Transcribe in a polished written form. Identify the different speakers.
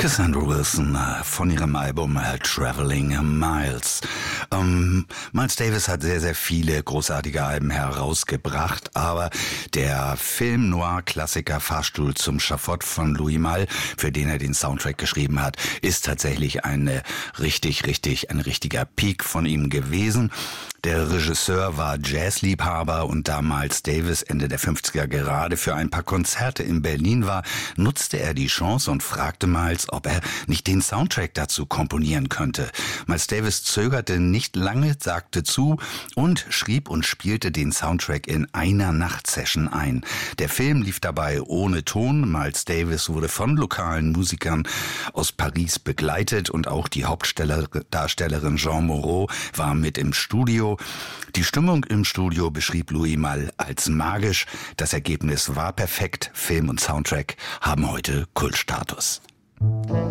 Speaker 1: Cassandra Wilson von ihrem Album Traveling Miles. Miles Davis hat sehr, sehr viele großartige Alben herausgebracht, aber der Film-Noir-Klassiker Fahrstuhl zum Schafott von Louis Malle, für den er den Soundtrack geschrieben hat, ist tatsächlich ein richtiger Peak von ihm gewesen. Der Regisseur war Jazzliebhaber und da Miles Davis Ende der 50er gerade für ein paar Konzerte in Berlin war, nutzte er die Chance und fragte Miles, ob er nicht den Soundtrack dazu komponieren könnte. Miles Davis zögerte nicht lange, sagte zu und schrieb und spielte den Soundtrack in einer Nachtsession ein. Der Film lief dabei ohne Ton. Miles Davis wurde von lokalen Musikern aus Paris begleitet und auch die Hauptdarstellerin Jean Moreau war mit im Studio. Die Stimmung im Studio beschrieb Louis Malle als magisch. Das Ergebnis war perfekt. Film und Soundtrack haben heute Kultstatus.